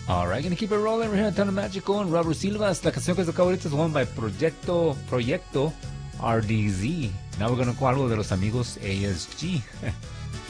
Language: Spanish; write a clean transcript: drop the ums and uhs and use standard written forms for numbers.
Alright, gonna keep it rolling. We're here on Tono Magical and Robert Silvas. La canción que se acaba ahorita es one by Proyecto RDZ. Now we're gonna go algo de los amigos ASG.